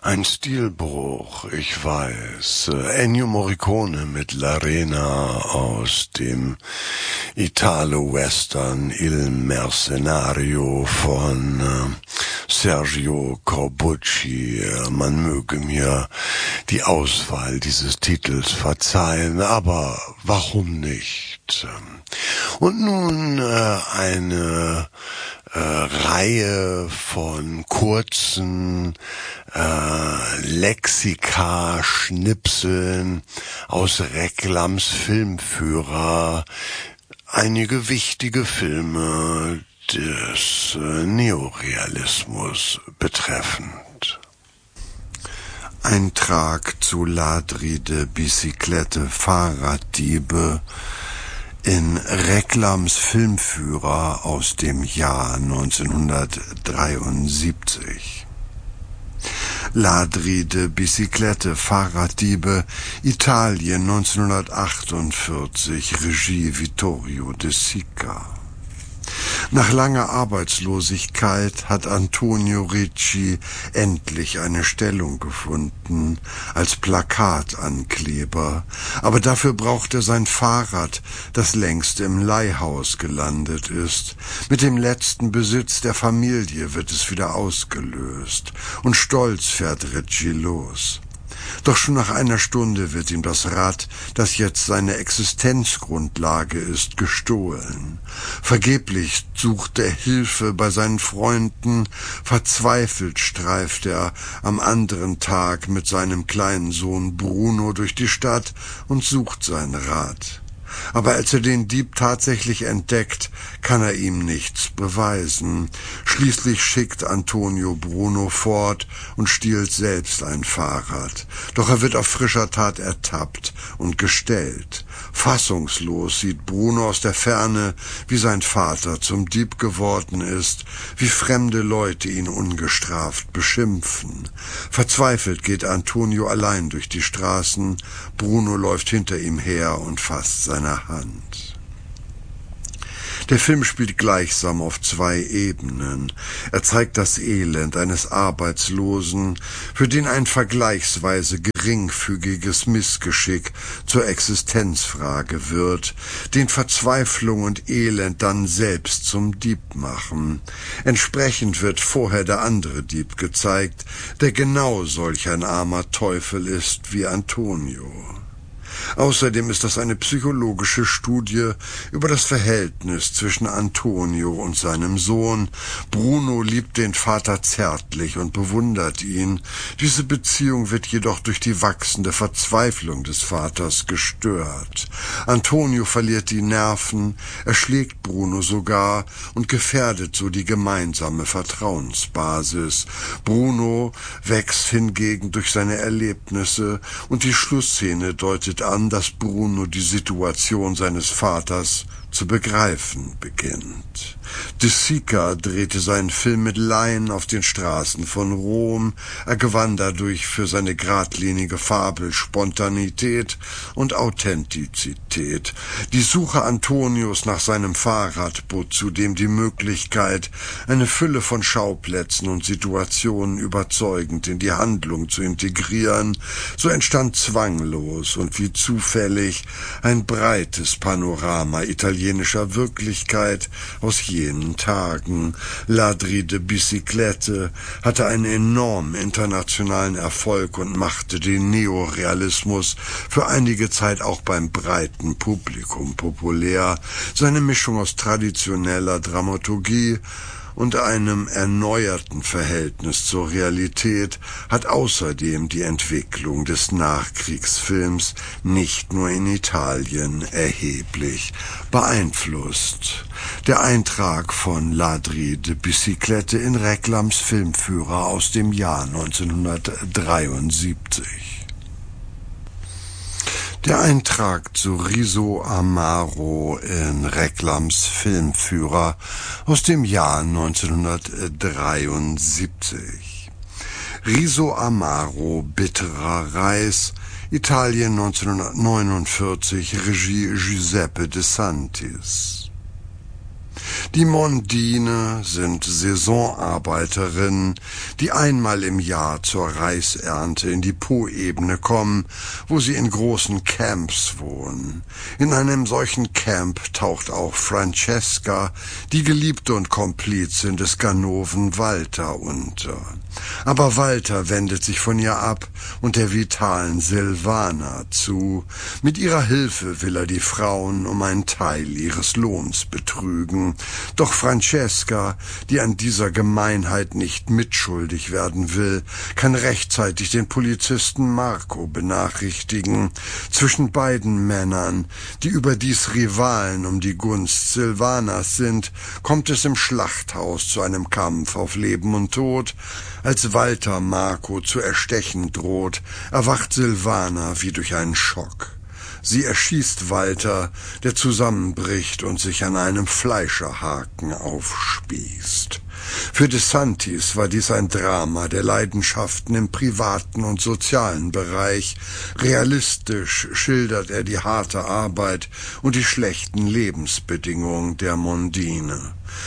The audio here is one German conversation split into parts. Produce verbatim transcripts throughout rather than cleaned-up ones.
Ein Stilbruch, ich weiß. Ennio Morricone mit L'Arena aus dem Italo-Western Il Mercenario von äh, Sergio Corbucci. Man möge mir die Auswahl dieses Titels verzeihen, aber warum nicht? Und nun äh, eine äh, Reihe von kurzen äh, Lexika-Schnipseln aus Reclams Filmführer, einige wichtige Filme des äh, Neorealismus betreffend. Eintrag zu Ladri de Biciclette, Fahrraddiebe in Reclams Filmführer aus dem Jahr neunzehnhundertdreiundsiebzig. Ladri de Biciclette, Fahrraddiebe, Italien neunzehnhundertachtundvierzig, Regie Vittorio De Sica. Nach langer Arbeitslosigkeit hat Antonio Ricci endlich eine Stellung gefunden als Plakatankleber, aber dafür braucht er sein Fahrrad, das längst im Leihhaus gelandet ist. Mit dem letzten Besitz der Familie wird es wieder ausgelöst, und stolz fährt Ricci los. Doch schon nach einer Stunde wird ihm das Rad, das jetzt seine Existenzgrundlage ist, gestohlen. Vergeblich sucht er Hilfe bei seinen Freunden, verzweifelt streift er am anderen Tag mit seinem kleinen Sohn Bruno durch die Stadt und sucht sein Rad. Aber als er den Dieb tatsächlich entdeckt, kann er ihm nichts beweisen. Schließlich schickt Antonio Bruno fort und stiehlt selbst ein Fahrrad. Doch er wird auf frischer Tat ertappt und gestellt. Fassungslos sieht Bruno aus der Ferne, wie sein Vater zum Dieb geworden ist, wie fremde Leute ihn ungestraft beschimpfen. Verzweifelt geht Antonio allein durch die Straßen. Bruno läuft hinter ihm her und fasst seine Hand. Der Film spielt gleichsam auf zwei Ebenen. Er zeigt das Elend eines Arbeitslosen, für den ein vergleichsweise geringfügiges Missgeschick zur Existenzfrage wird, den Verzweiflung und Elend dann selbst zum Dieb machen. Entsprechend wird vorher der andere Dieb gezeigt, der genau solch ein armer Teufel ist wie Antonio. Außerdem ist das eine psychologische Studie über das Verhältnis zwischen Antonio und seinem Sohn. Bruno liebt den Vater zärtlich und bewundert ihn. Diese Beziehung wird jedoch durch die wachsende Verzweiflung des Vaters gestört. Antonio verliert die Nerven, erschlägt Bruno sogar und gefährdet so die gemeinsame Vertrauensbasis. Bruno wächst hingegen durch seine Erlebnisse, und die Schlussszene deutet an, dass Bruno die Situation seines Vaters zu begreifen beginnt. De Sica drehte seinen Film mit Laien auf den Straßen von Rom. Er gewann dadurch für seine geradlinige Fabel Spontanität und Authentizität. Die Suche Antonios nach seinem Fahrrad bot zudem die Möglichkeit, eine Fülle von Schauplätzen und Situationen überzeugend in die Handlung zu integrieren. So entstand zwanglos und wie zufällig ein breites Panorama italienischer Wirklichkeit aus jenen Tagen. Ladri de Biciclette hatte einen enormen internationalen Erfolg und machte den Neorealismus für einige Zeit auch beim breiten Publikum populär. Seine Mischung aus traditioneller Dramaturgie und einem erneuerten Verhältnis zur Realität hat außerdem die Entwicklung des Nachkriegsfilms nicht nur in Italien erheblich beeinflusst. Der Eintrag von Ladri de Biciclette in Reclams Filmführer aus dem Jahr neunzehnhundertdreiundsiebzig. Der Eintrag zu Riso Amaro in Reclams Filmführer aus dem Jahr neunzehnhundertdreiundsiebzig. Riso Amaro, bitterer Reis, Italien neunzehnhundertneunundvierzig, Regie Giuseppe De Santis. Die Mondine sind Saisonarbeiterinnen, die einmal im Jahr zur Reisernte in die Poebene kommen, wo sie in großen Camps wohnen. In einem solchen Camp taucht auch Francesca, die Geliebte und Komplizin des Ganoven Walter, unter. Aber Walter wendet sich von ihr ab und der vitalen Silvana zu. Mit ihrer Hilfe will er die Frauen um einen Teil ihres Lohns betrügen. Doch Francesca, die an dieser Gemeinheit nicht mitschuldig werden will, kann rechtzeitig den Polizisten Marco benachrichtigen. Zwischen beiden Männern, die überdies Rivalen um die Gunst Silvanas sind, kommt es im Schlachthaus zu einem Kampf auf Leben und Tod. Als Walter Marco zu erstechen droht, erwacht Silvana wie durch einen Schock. Sie erschießt Walter, der zusammenbricht und sich an einem Fleischerhaken aufspießt. Für De Santis war dies ein Drama der Leidenschaften im privaten und sozialen Bereich. Realistisch schildert er die harte Arbeit und die schlechten Lebensbedingungen der Mondine.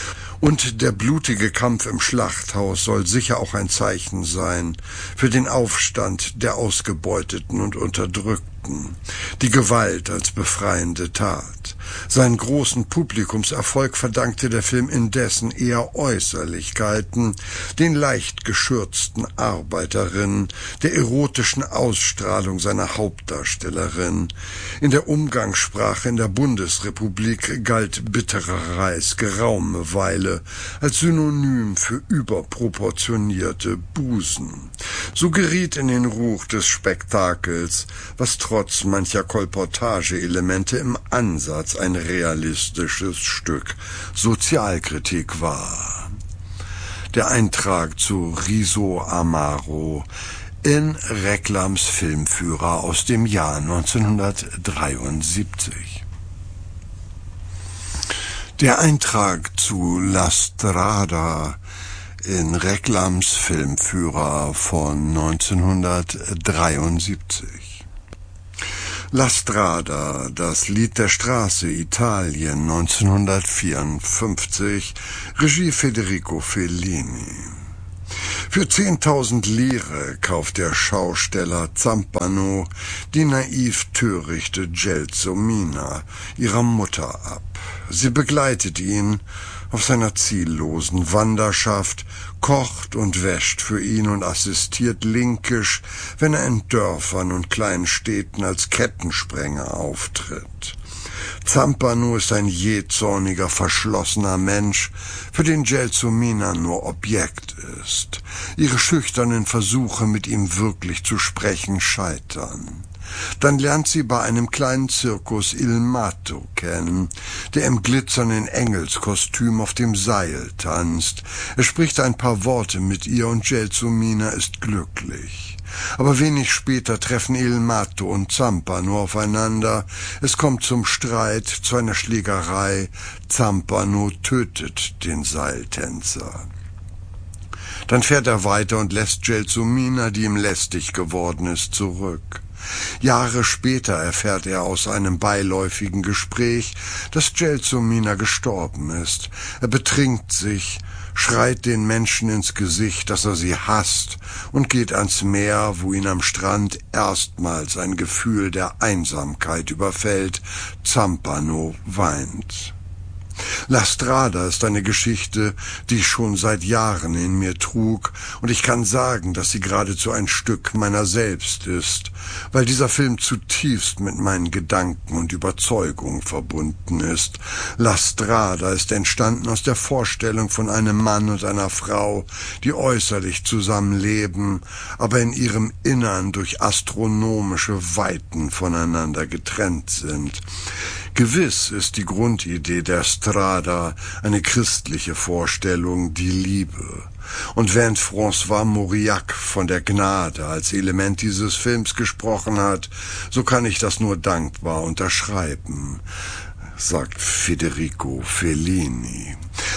Und der blutige Kampf im Schlachthaus soll sicher auch ein Zeichen sein für den Aufstand der Ausgebeuteten und Unterdrückten, die Gewalt als befreiende Tat. Seinen großen Publikumserfolg verdankte der Film indessen eher Äußerlichkeiten, den leicht geschürzten Arbeiterinnen, der erotischen Ausstrahlung seiner Hauptdarstellerin. In der Umgangssprache in der Bundesrepublik galt bitterer Reis geraume Weile als Synonym für überproportionierte Busen. So geriet in den Ruch des Spektakels, was trotz mancher Kolportageelemente im Ansatz ein realistisches Stück Sozialkritik war. Der Eintrag zu Riso Amaro in Reclams Filmführer aus dem Jahr neunzehnhundertdreiundsiebzig. Der Eintrag zu La Strada in Reclams Filmführer von neunzehnhundertdreiundsiebzig. La Strada, das Lied der Straße, Italien, neunzehnhundertvierundfünfzig, Regie Federico Fellini. Für zehntausend Lire kauft der Schausteller Zampano die naiv törichte Gelsomina ihrer Mutter ab. Sie begleitet ihn auf seiner ziellosen Wanderschaft, kocht und wäscht für ihn und assistiert linkisch, wenn er in Dörfern und kleinen Städten als Kettensprenger auftritt. Zampano ist ein jähzorniger, verschlossener Mensch, für den Gelsomina nur Objekt ist. Ihre schüchternen Versuche, mit ihm wirklich zu sprechen, scheitern. Dann lernt sie bei einem kleinen Zirkus Il Matto kennen, der im glitzernden Engelskostüm auf dem Seil tanzt. Er spricht ein paar Worte mit ihr und Gelsomina ist glücklich. Aber wenig später treffen Il Matto und Zampano aufeinander. Es kommt zum Streit, zu einer Schlägerei. Zampano tötet den Seiltänzer. Dann fährt er weiter und lässt Gelsomina, die ihm lästig geworden ist, zurück. Jahre später erfährt er aus einem beiläufigen Gespräch, dass Gelsomina gestorben ist. Er betrinkt sich, schreit den Menschen ins Gesicht, dass er sie hasst, und geht ans Meer, wo ihn am Strand erstmals ein Gefühl der Einsamkeit überfällt. Zampano weint. La Strada ist eine Geschichte, die ich schon seit Jahren in mir trug, und ich kann sagen, dass sie geradezu ein Stück meiner selbst ist, weil dieser Film zutiefst mit meinen Gedanken und Überzeugungen verbunden ist. La Strada ist entstanden aus der Vorstellung von einem Mann und einer Frau, die äußerlich zusammenleben, aber in ihrem Innern durch astronomische Weiten voneinander getrennt sind. Gewiss ist die Grundidee der Strada eine christliche Vorstellung, die Liebe. Und während François Mauriac von der Gnade als Element dieses Films gesprochen hat, so kann ich das nur dankbar unterschreiben, sagt Federico Fellini.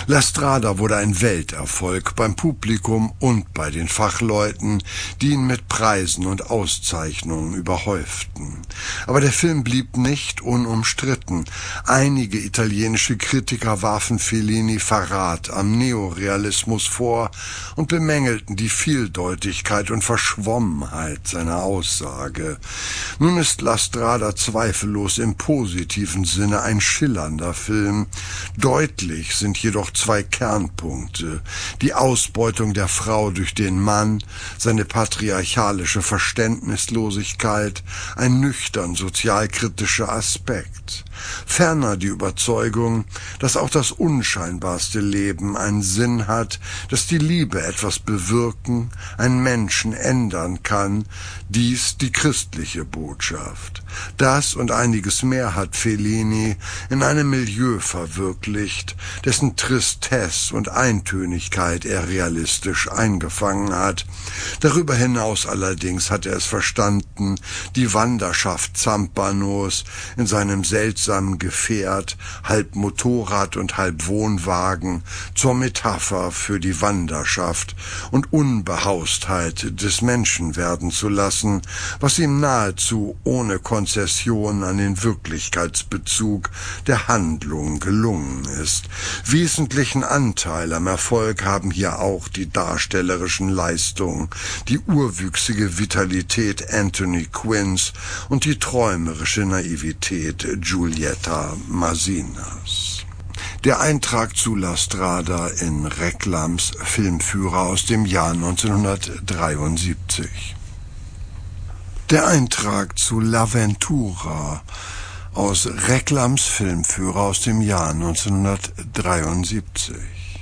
La Strada wurde ein Welterfolg beim Publikum und bei den Fachleuten, die ihn mit Preisen und Auszeichnungen überhäuften. Aber der Film blieb nicht unumstritten. Einige italienische Kritiker warfen Fellini Verrat am Neorealismus vor und bemängelten die Vieldeutigkeit und Verschwommenheit seiner Aussage. Nun ist La Strada zweifellos im positiven Sinne ein schillernder Film. Deutlich sind jedoch zwei Kernpunkte: die Ausbeutung der Frau durch den Mann, seine patriarchalische Verständnislosigkeit, ein nüchtern sozialkritischer Aspekt. Ferner die Überzeugung, dass auch das unscheinbarste Leben einen Sinn hat, dass die Liebe etwas bewirken, einen Menschen ändern kann, dies die christliche Botschaft. Das und einiges mehr hat Fellini in einem Milieu verwirklicht, dessen Tristesse und Eintönigkeit er realistisch eingefangen hat. Darüber hinaus allerdings hat er es verstanden, die Wanderschaft Zampanos in seinem seltsamen Gefährt, halb Motorrad und halb Wohnwagen, zur Metapher für die Wanderschaft und Unbehaustheit des Menschen werden zu lassen, was ihm nahezu ohne Konzession an den Wirklichkeitsbezug der Handlung gelungen ist. Wesentlichen Anteil am Erfolg haben hier auch die darstellerischen Leistungen, die urwüchsige Vitalität Anthony Quinns und die träumerische Naivität Giulietta Masinas. Der Eintrag zu La Strada in Reclams Filmführer aus dem Jahr neunzehnhundertdreiundsiebzig. Der Eintrag zu L'Avventura aus Reclams Filmführer aus dem Jahr neunzehnhundertdreiundsiebzig.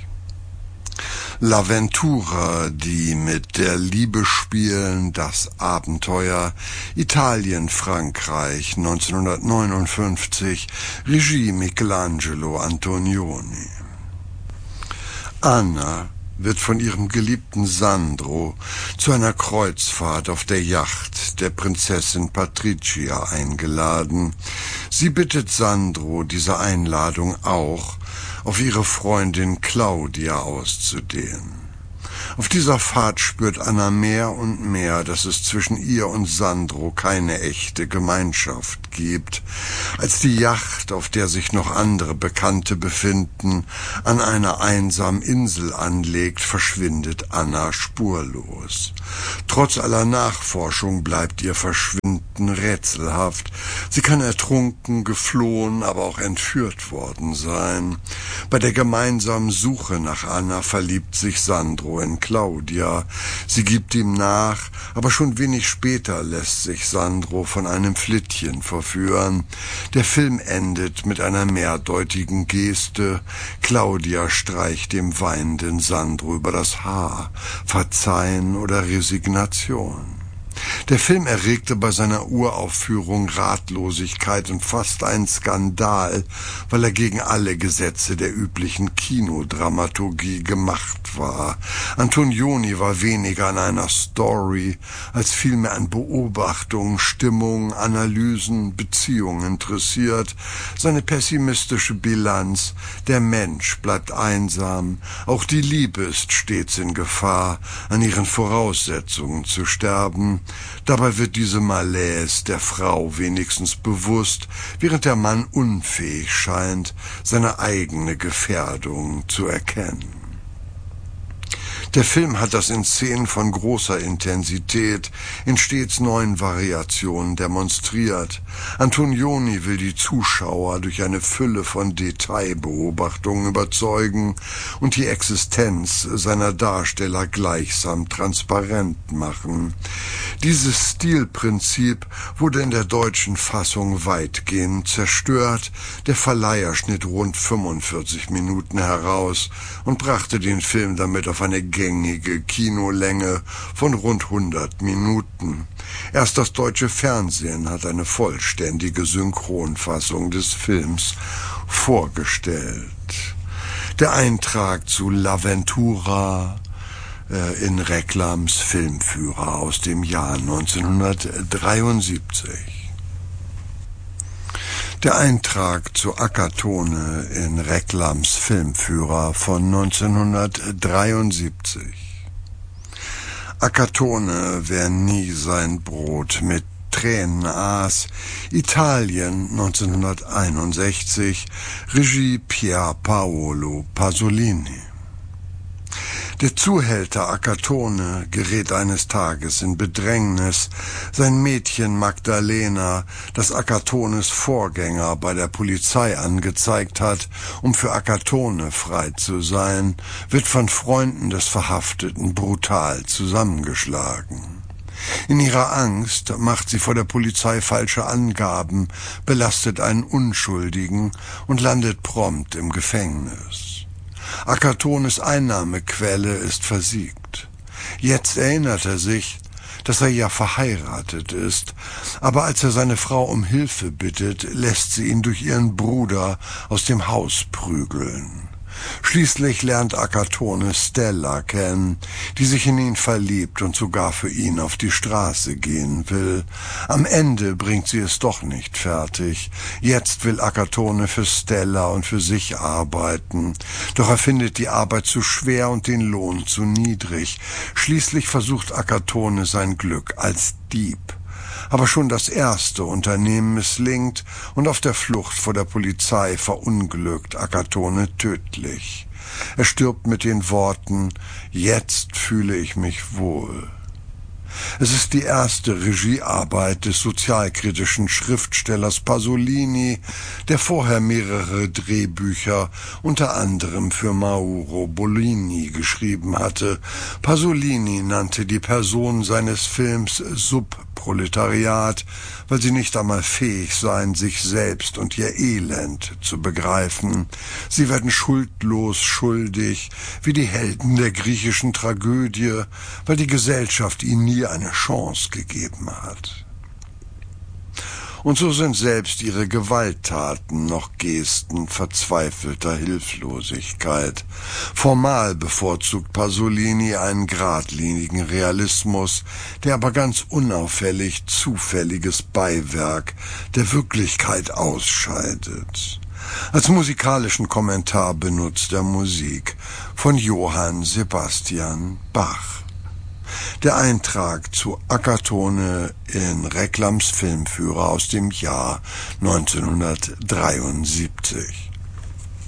L'Avventura, die mit der Liebe spielen, das Abenteuer, Italien, Frankreich, neunzehnhundertneunundfünfzig, Regie Michelangelo Antonioni. Anna wird von ihrem geliebten Sandro zu einer Kreuzfahrt auf der Yacht der Prinzessin Patricia eingeladen. Sie bittet Sandro, diese Einladung auch auf ihre Freundin Claudia auszudehnen. Auf dieser Fahrt spürt Anna mehr und mehr, dass es zwischen ihr und Sandro keine echte Gemeinschaft gibt. Als die Yacht, auf der sich noch andere Bekannte befinden, an einer einsamen Insel anlegt, verschwindet Anna spurlos. Trotz aller Nachforschung bleibt ihr Verschwinden rätselhaft. Sie kann ertrunken, geflohen, aber auch entführt worden sein. Bei der gemeinsamen Suche nach Anna verliebt sich Sandro in Claudia. Sie gibt ihm nach, aber schon wenig später lässt sich Sandro von einem Flittchen verführen. Der Film endet mit einer mehrdeutigen Geste. Claudia streicht dem weinenden Sandro über das Haar. Verzeihen oder Resignation. Der Film erregte bei seiner Uraufführung Ratlosigkeit und fast einen Skandal, weil er gegen alle Gesetze der üblichen Kinodramaturgie gemacht war. Antonioni war weniger an einer Story, als vielmehr an Beobachtungen, Stimmungen, Analysen, Beziehungen interessiert. Seine pessimistische Bilanz: der Mensch bleibt einsam, auch die Liebe ist stets in Gefahr, an ihren Voraussetzungen zu sterben. Dabei wird diese Malaise der Frau wenigstens bewusst, während der Mann unfähig scheint, seine eigene Gefährdung zu erkennen. Der Film hat das in Szenen von großer Intensität in stets neuen Variationen demonstriert. Antonioni will die Zuschauer durch eine Fülle von Detailbeobachtungen überzeugen und die Existenz seiner Darsteller gleichsam transparent machen. Dieses Stilprinzip wurde in der deutschen Fassung weitgehend zerstört. Der Verleiher schnitt rund fünfundvierzig Minuten heraus und brachte den Film damit auf eine gängige Kinolänge von rund hundert Minuten. Erst das deutsche Fernsehen hat eine vollständige Synchronfassung des Films vorgestellt. Der Eintrag zu L'Avventura äh, in Reclams Filmführer aus dem Jahr neunzehnhundertdreiundsiebzig. Der Eintrag zu Akatone in Reclams Filmführer von neunzehnhundertdreiundsiebzig. Akatone, wer nie sein Brot mit Tränen aß, Italien neunzehnhunderteinundsechzig, Regie Pier Paolo Pasolini. Der Zuhälter Akatone gerät eines Tages in Bedrängnis. Sein Mädchen Magdalena, das Akatones Vorgänger bei der Polizei angezeigt hat, um für Akatone frei zu sein, wird von Freunden des Verhafteten brutal zusammengeschlagen. In ihrer Angst macht sie vor der Polizei falsche Angaben, belastet einen Unschuldigen und landet prompt im Gefängnis. Akatones Einnahmequelle ist versiegt. Jetzt erinnert er sich, dass er ja verheiratet ist, aber als er seine Frau um Hilfe bittet, lässt sie ihn durch ihren Bruder aus dem Haus prügeln. Schließlich lernt Akatone Stella kennen, die sich in ihn verliebt und sogar für ihn auf die Straße gehen will. Am Ende bringt sie es doch nicht fertig. Jetzt will Akatone für Stella und für sich arbeiten. Doch er findet die Arbeit zu schwer und den Lohn zu niedrig. Schließlich versucht Akatone sein Glück als Dieb. Aber schon das erste Unternehmen misslingt und auf der Flucht vor der Polizei verunglückt Akatone tödlich. Er stirbt mit den Worten: »Jetzt fühle ich mich wohl.« Es ist die erste Regiearbeit des sozialkritischen Schriftstellers Pasolini, der vorher mehrere Drehbücher unter anderem für Mauro Bolini geschrieben hatte. Pasolini nannte die Person seines Films Subproletariat, weil sie nicht einmal fähig seien, sich selbst und ihr Elend zu begreifen. Sie werden schuldlos schuldig, wie die Helden der griechischen Tragödie, weil die Gesellschaft ihnen nie eine Chance gegeben hat. Und so sind selbst ihre Gewalttaten noch Gesten verzweifelter Hilflosigkeit. Formal bevorzugt Pasolini einen geradlinigen Realismus, der aber ganz unauffällig zufälliges Beiwerk der Wirklichkeit ausscheidet. Als musikalischen Kommentar benutzt er Musik von Johann Sebastian Bach. Der Eintrag zu Akatone in Reclams Filmführer aus dem Jahr neunzehnhundertdreiundsiebzig.